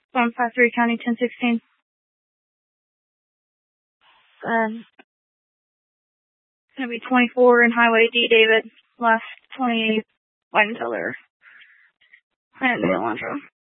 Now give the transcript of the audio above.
153 County 1016. It's gonna be 24 in Highway D. David. Last 28 Wine Cellar. And the Alondra.